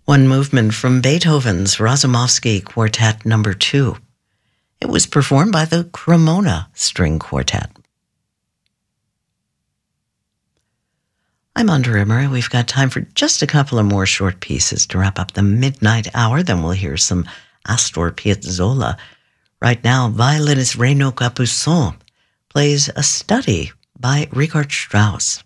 One movement from Beethoven's Razumovsky Quartet No. 2. It was performed by the Cremona String Quartet. I'm Andrea Murray. We've got time for just a couple of more short pieces to wrap up the midnight hour. Then we'll hear some Astor Piazzolla. Right now, violinist Renaud Capuçon plays a study by Richard Strauss.